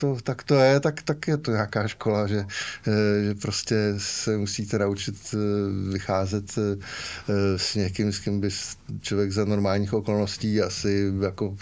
tak to je, tak je to nějaká škola, že prostě se musíte naučit vycházet s někým, s kým by člověk za normálních okolností asi jako